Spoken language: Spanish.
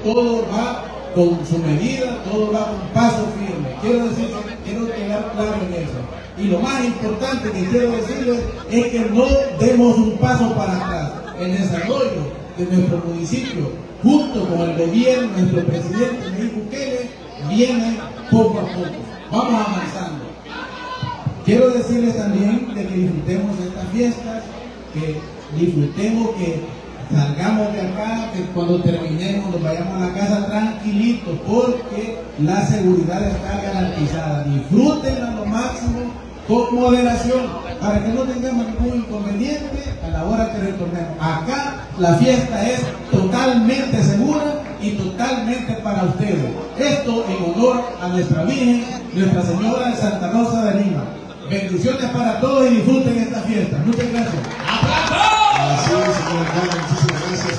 todo va con su medida, todo va con paso firme. Quiero quedar claro en eso. Y lo más importante que quiero decirles es que no demos un paso para atrás. El desarrollo de nuestro municipio, junto con el gobierno, nuestro presidente Nayib Bukele, viene poco a poco. Vamos avanzando. Quiero decirles también de que disfrutemos de estas fiestas, que disfrutemos, que salgamos de acá, que cuando terminemos nos vayamos a la casa tranquilitos, porque la seguridad está garantizada. Disfruten a lo máximo, con moderación, para que no tengamos ningún inconveniente a la hora que retornemos. Acá la fiesta es totalmente segura y totalmente para ustedes. Esto en honor a nuestra Virgen, Nuestra Señora de Santa Rosa de Lima. Bendiciones para todos y disfruten esta fiesta. Muchas gracias. ¡Aplausos! Así es, señor alcalde, muchísimas gracias.